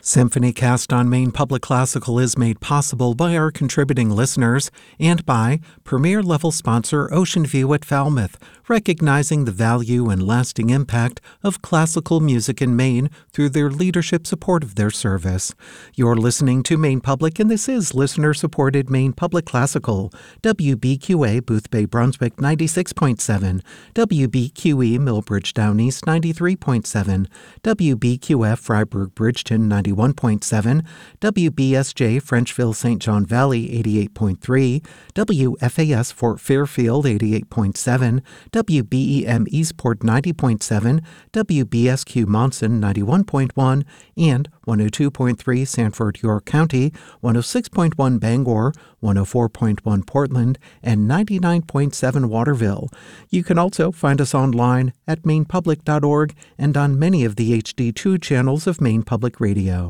SymphonyCast on Maine Public Classical is made possible by our contributing listeners and by premier-level sponsor Ocean View at Falmouth, recognizing the value and lasting impact of classical music in Maine through their leadership support of their service. You're listening to Maine Public, and this is listener-supported Maine Public Classical, WBQA Boothbay Brunswick 96.7, WBQE Millbridge Down East 93.7, WBQF Freiburg Bridgeton 91.7, WBSJ Frenchville St. John Valley 88.3, WFAS Fort Fairfield 88.7, WBEM Eastport 90.7, WBSQ Monson 91.1, and 102.3 Sanford York County, 106.1 Bangor, 104.1 Portland, and 99.7 Waterville. You can also find us online at mainepublic.org and on many of the HD2 channels of Maine Public Radio.